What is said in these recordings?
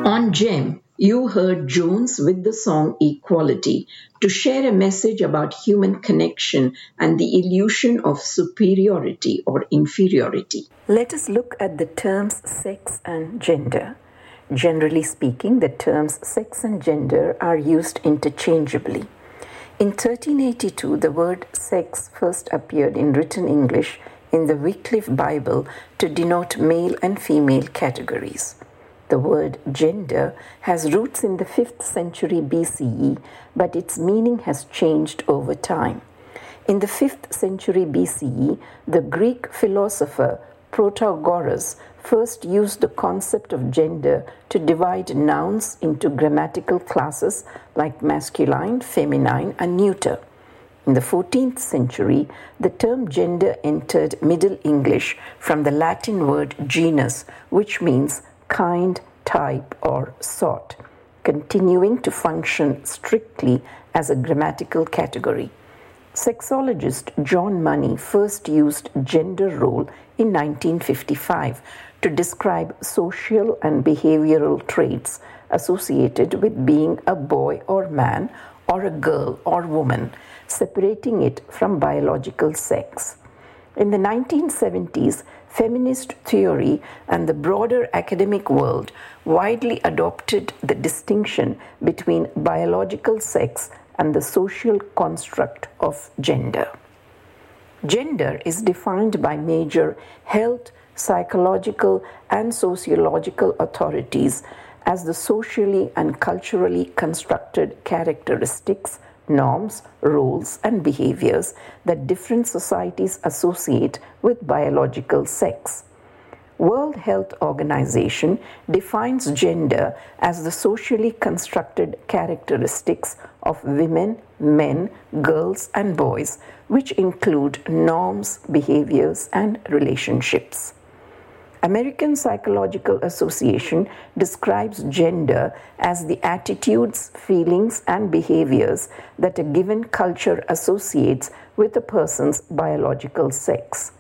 On Gem, you heard Jones with the song Equality to share a message about human connection and the illusion of superiority or inferiority. Let us look at the terms sex and gender. Generally speaking, the terms sex and gender are used interchangeably. In 1382, the word sex first appeared in written English in the Wycliffe Bible to denote male and female categories. The word gender has roots in the 5th century BCE, but its meaning has changed over time. In the 5th century BCE, the Greek philosopher Protagoras first used the concept of gender to divide nouns into grammatical classes like masculine, feminine, and neuter. In the 14th century, the term gender entered Middle English from the Latin word genus, which means kind, type, or sort, continuing to function strictly as a grammatical category. Sexologist John Money first used gender role in 1955 to describe social and behavioral traits associated with being a boy or man or a girl or woman, separating it from biological sex. In the 1970s, feminist theory and the broader academic world widely adopted the distinction between biological sex and the social construct of gender. Gender is defined by major health, psychological, and sociological authorities as the socially and culturally constructed characteristics, norms, roles, and behaviors that different societies associate with biological sex. World Health Organization defines gender as the socially constructed characteristics of women, men, girls, and boys, which include norms, behaviors, and relationships. American Psychological Association describes gender as the attitudes, feelings, and behaviors that a given culture associates with a person's biological sex.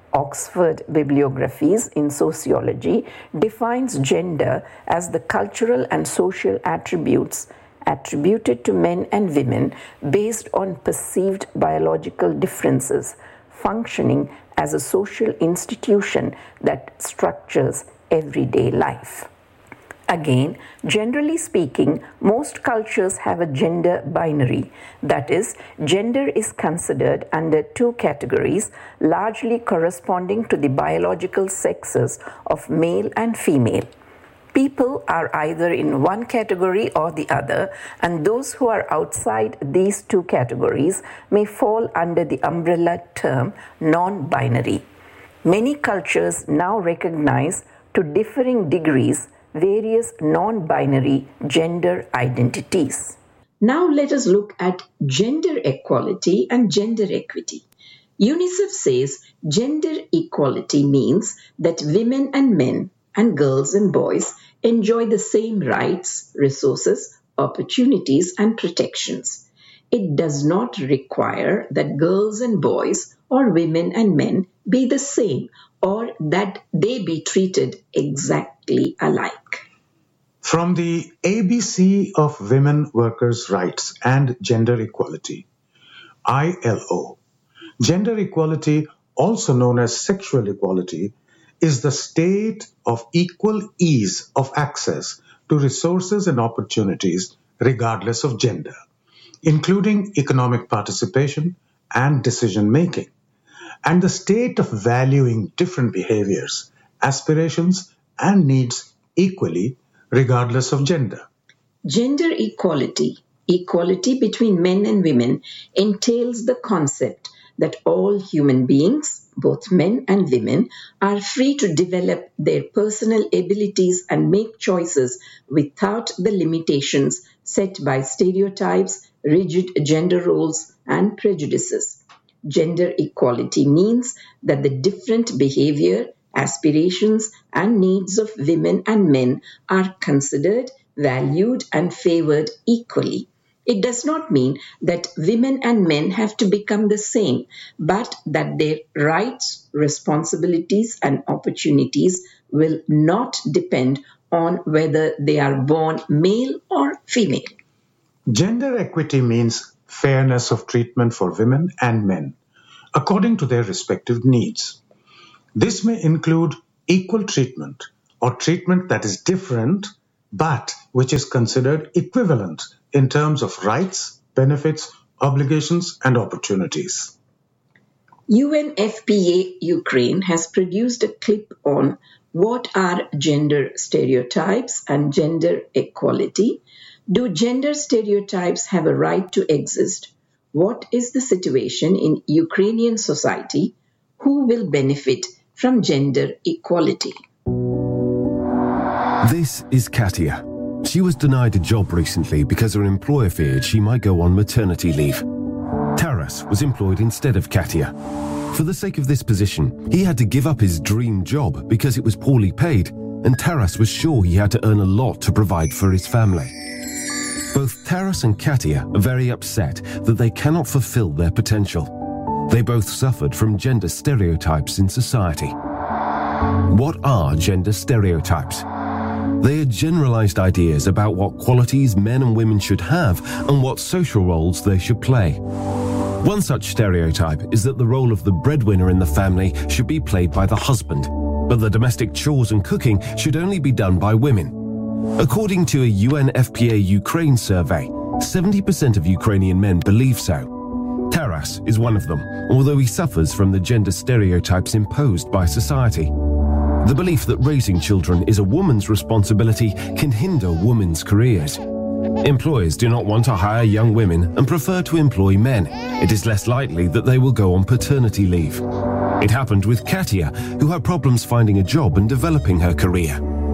Oxford Bibliographies in Sociology defines gender as the cultural and social attributes attributed to men and women based on perceived biological differences, functioning as a social institution that structures everyday life. Again, generally speaking, most cultures have a gender binary. That is, gender is considered under two categories, largely corresponding to the biological sexes of male and female. People are either in one category or the other, and those who are outside these two categories may fall under the umbrella term non-binary. Many cultures now recognize, to differing degrees, various non-binary gender identities. Now let us look at gender equality and gender equity. UNICEF says gender equality means that women and men and girls and boys enjoy the same rights, resources, opportunities, and protections. It does not require that girls and boys or women and men be the same or that they be treated exactly alike. From the ABC of Women Workers' Rights and Gender Equality, ILO, gender equality, also known as sexual equality, is the state of equal ease of access to resources and opportunities regardless of gender, including economic participation and decision-making, and the state of valuing different behaviors, aspirations, and needs equally regardless of gender. Gender equality, equality between men and women, entails the concept that all human beings, both men and women, are free to develop their personal abilities and make choices without the limitations set by stereotypes, rigid gender roles, and prejudices. Gender equality means that the different behavior, aspirations, and needs of women and men are considered, valued, and favored equally. It does not mean that women and men have to become the same, but that their rights, responsibilities, and opportunities will not depend on whether they are born male or female. Gender equity means fairness of treatment for women and men, according to their respective needs. This may include equal treatment or treatment that is different but which is considered equivalent in terms of rights, benefits, obligations, and opportunities. UNFPA Ukraine has produced a clip on what are gender stereotypes and gender equality. Do gender stereotypes have a right to exist? What is the situation in Ukrainian society? Who will benefit from gender equality? This is Katia. She was denied a job recently because her employer feared she might go on maternity leave. Taras was employed instead of Katia. For the sake of this position, he had to give up his dream job because it was poorly paid, and Taras was sure he had to earn a lot to provide for his family. Both Taras and Katia are very upset that they cannot fulfill their potential. They both suffered from gender stereotypes in society. What are gender stereotypes? They are generalized ideas about what qualities men and women should have and what social roles they should play. One such stereotype is that the role of the breadwinner in the family should be played by the husband, but the domestic chores and cooking should only be done by women. According to a UNFPA Ukraine survey, 70% of Ukrainian men believe so. Taras is one of them, although he suffers from the gender stereotypes imposed by society. The belief that raising children is a woman's responsibility can hinder women's careers. Employers do not want to hire young women and prefer to employ men. It is less likely that they will go on paternity leave. It happened with Katia, who had problems finding a job and developing her career.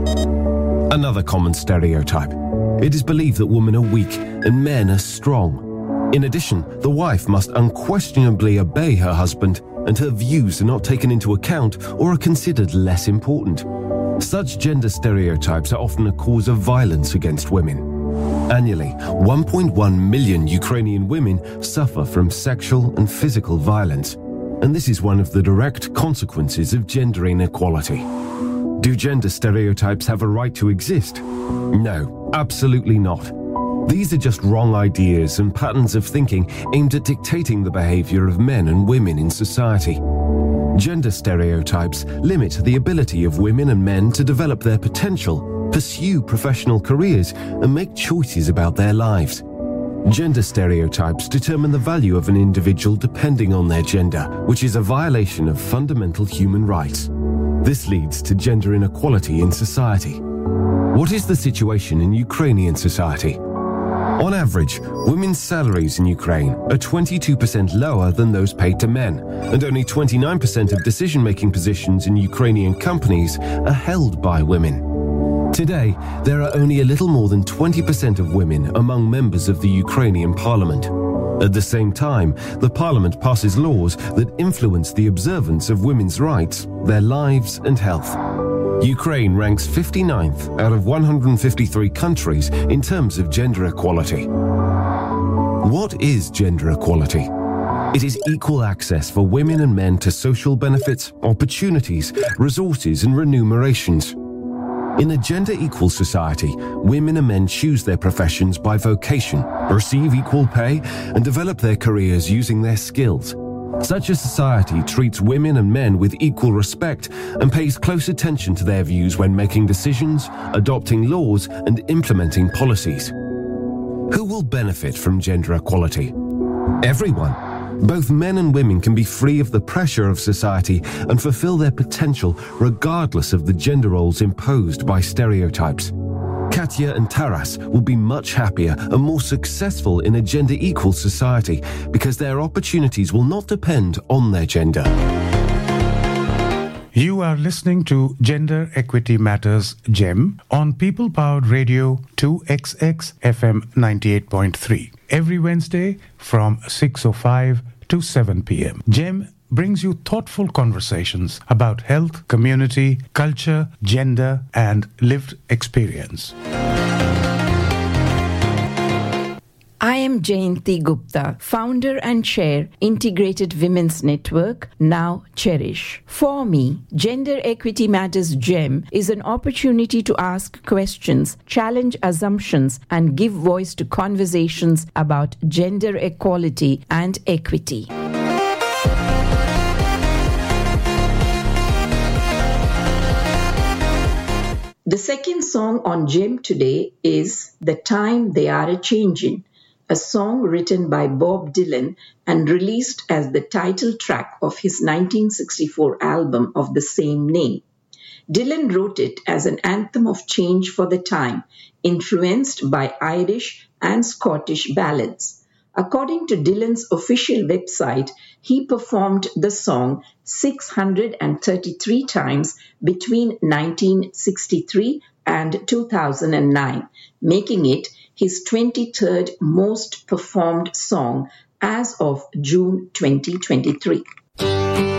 Another common stereotype. It is believed that women are weak and men are strong. In addition, the wife must unquestionably obey her husband, and her views are not taken into account or are considered less important. Such gender stereotypes are often a cause of violence against women. Annually, 1.1 million Ukrainian women suffer from sexual and physical violence, and this is one of the direct consequences of gender inequality. Do gender stereotypes have a right to exist? No, absolutely not. These are just wrong ideas and patterns of thinking aimed at dictating the behavior of men and women in society. Gender stereotypes limit the ability of women and men to develop their potential, pursue professional careers, and make choices about their lives. Gender stereotypes determine the value of an individual depending on their gender, which is a violation of fundamental human rights. This leads to gender inequality in society. What is the situation in Ukrainian society? On average, women's salaries in Ukraine are 22% lower than those paid to men, and only 29% of decision-making positions in Ukrainian companies are held by women. Today, there are only a little more than 20% of women among members of the Ukrainian parliament. At the same time, the parliament passes laws that influence the observance of women's rights, their lives and health. Ukraine ranks 59th out of 153 countries in terms of gender equality. What is gender equality? It is equal access for women and men to social benefits, opportunities, resources, and remunerations. In a gender-equal society, women and men choose their professions by vocation, receive equal pay, and develop their careers using their skills. Such a society treats women and men with equal respect and pays close attention to their views when making decisions, adopting laws, and implementing policies. Who will benefit from gender equality? Everyone. Both men and women can be free of the pressure of society and fulfill their potential regardless of the gender roles imposed by stereotypes. Katia and Taras will be much happier and more successful in a gender-equal society because their opportunities will not depend on their gender. You are listening to Gender Equity Matters GEM on People Powered Radio 2XX FM 98.3 every Wednesday from 6:05 to 7 p.m. GEM brings you thoughtful conversations about health, community, culture, gender, and lived experience. I am Jayanti Gupta, founder and chair, Integrated Women's Network, now Cherish. For me, Gender Equity Matters GEM is an opportunity to ask questions, challenge assumptions, and give voice to conversations about gender equality and equity. The second song on GEM today is The Time They Are A-Changin', a song written by Bob Dylan and released as the title track of his 1964 album of the same name. Dylan wrote it as an anthem of change for the time, influenced by Irish and Scottish ballads. According to Dylan's official website, he performed the song 633 times between 1963 and 2009, making it his 23rd most performed song as of June 2023.